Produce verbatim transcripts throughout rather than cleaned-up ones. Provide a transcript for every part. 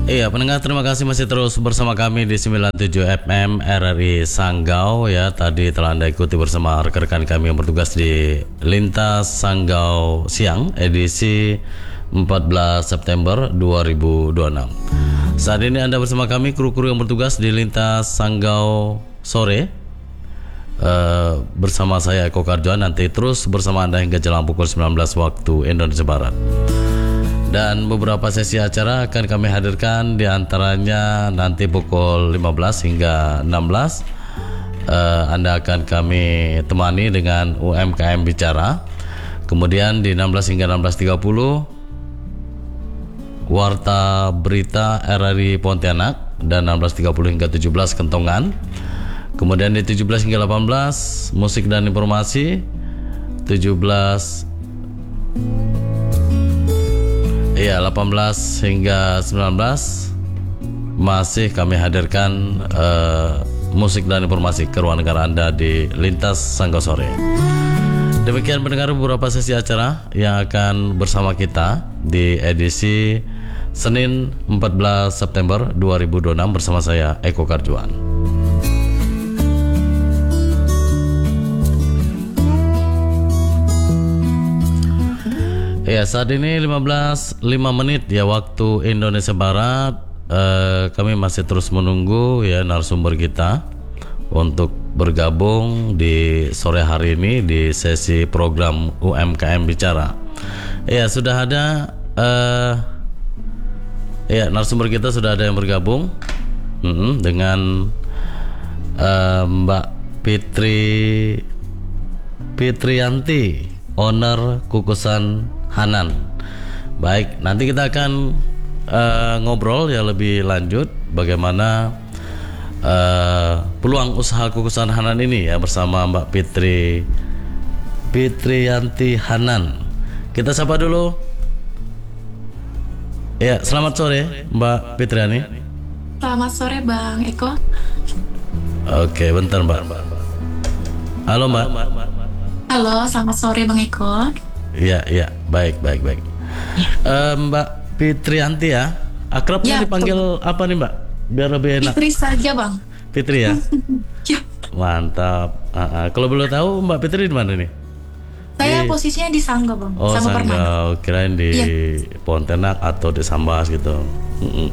Iya, pendengar, terima kasih masih terus bersama kami di sembilan puluh tujuh F M R R I Sanggau ya. Tadi telah Anda ikuti bersama rekan-rekan kami yang bertugas di Lintas Sanggau Siang edisi empat belas September dua ribu dua puluh enam. Saat ini Anda bersama kami kru-kru yang bertugas di Lintas Sanggau Sore. Uh, bersama saya Eko Karjuan, nanti terus bersama Anda hingga jelang pukul sembilan belas waktu Indonesia Barat. Dan beberapa sesi acara akan kami hadirkan, di antaranya nanti pukul lima belas hingga enam belas uh, Anda akan kami temani dengan U M K M Bicara. Kemudian di enam belas hingga enam belas tiga puluh Warta Berita R R I Pontianak, dan enam belas tiga puluh hingga tujuh belas Kentongan. Kemudian di tujuh belas hingga delapan belas Musik dan Informasi. tujuh belas Iya, delapan belas hingga sembilan belas masih kami hadirkan uh, musik dan informasi ke ruang dengar Anda di Lintas Sanggau Sore. Demikian pendengar beberapa sesi acara yang akan bersama kita di edisi Senin empat belas September dua ribu dua puluh enam bersama saya Eko Karjuan. Ya, saat ini lima belas lima menit ya waktu Indonesia Barat. eh, Kami masih terus menunggu ya narasumber kita untuk bergabung di sore hari ini di sesi program U M K M Bicara. Ya, sudah ada eh, ya narasumber kita sudah ada yang bergabung mm-hmm, dengan eh, Mbak Fitri Fitriyanti, owner Kukusan Hanan. Baik, nanti kita akan uh, ngobrol ya lebih lanjut bagaimana uh, peluang usaha Kukusan Hanan ini ya bersama Mbak Fitri Fitriyanti Hanan. Kita sapa dulu. Ya, selamat sore Mbak Fitriani. Selamat sore Bang Eko. Oke, bentar Mbak. Halo Mbak. Halo, selamat sore Bang Eko. Iya, iya, baik, baik, baik. Ya. Uh, Mbak Fitriyanti ya, akrabnya Ya, dipanggil betul. Apa nih Mbak? Biar lebih enak. Fitri saja Bang. Fitri ya. Ya. Mantap. Uh, uh. Kalau boleh tahu Mbak Fitri di mana nih? Saya Di... posisinya di Sanggau Bang. Oh, sama Sanggau. Kirain di ya. Pontianak atau di Sambas gitu. Uh-uh.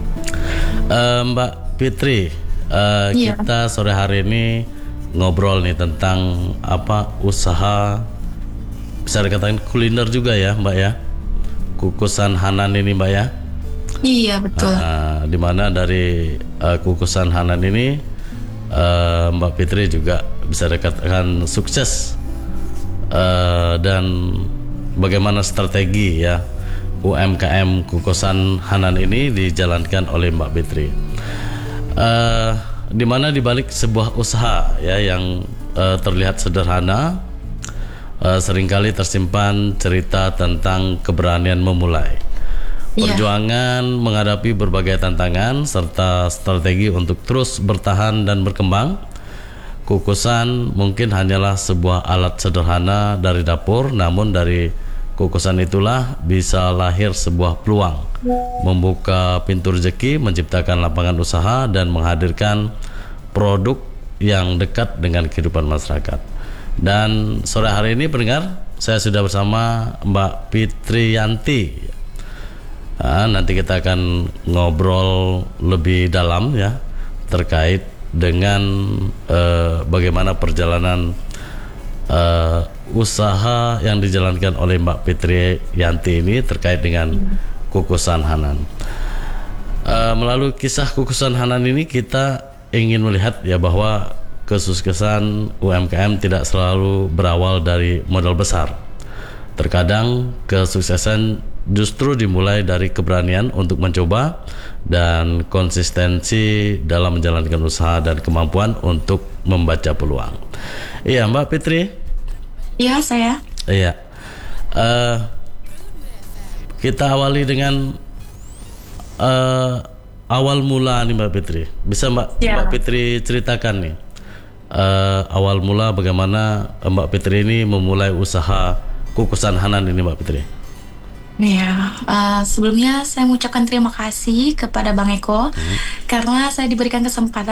Uh, Mbak Fitri, uh, ya. Kita sore hari ini ngobrol nih tentang apa usaha, bisa dikatakan kuliner juga ya Mbak ya, Kukusan Hanan ini Mbak ya. Iya betul. uh, Dimana dari uh, Kukusan Hanan ini uh, Mbak Fitri juga bisa dikatakan sukses uh, dan bagaimana strategi ya U M K M Kukusan Hanan ini dijalankan oleh Mbak Fitri. uh, Dimana dibalik sebuah usaha ya yang uh, terlihat sederhana, Uh, seringkali tersimpan cerita tentang keberanian memulai, yeah. perjuangan menghadapi berbagai tantangan, serta strategi untuk terus bertahan dan berkembang. Kukusan mungkin hanyalah sebuah alat sederhana dari dapur, namun dari kukusan itulah bisa lahir sebuah peluang, membuka pintu rezeki, menciptakan lapangan usaha, dan menghadirkan produk yang dekat dengan kehidupan masyarakat. Dan sore hari ini pendengar, saya sudah bersama Mbak Fitriyanti. Nah, nanti kita akan ngobrol lebih dalam ya terkait dengan uh, bagaimana perjalanan uh, usaha yang dijalankan oleh Mbak Fitriyanti ini terkait dengan Kukusan Hanan. Uh, melalui kisah Kukusan Hanan ini kita ingin melihat ya bahwa kesuksesan U M K M tidak selalu berawal dari modal besar. Terkadang kesuksesan justru dimulai dari keberanian untuk mencoba dan konsistensi dalam menjalankan usaha dan kemampuan untuk membaca peluang. Iya Mbak Fitri. Iya saya. Iya. Uh, kita awali dengan uh, awal mula nih Mbak Fitri. Bisa Mbak, ya. Mbak Fitri ceritakan nih. Uh, awal mula bagaimana Mbak Fitri ini memulai usaha Kukusan Hanan ini Mbak Fitri? Ya, eh, sebelumnya saya mengucapkan terima kasih kepada Bang Eko karena saya diberikan kesempatan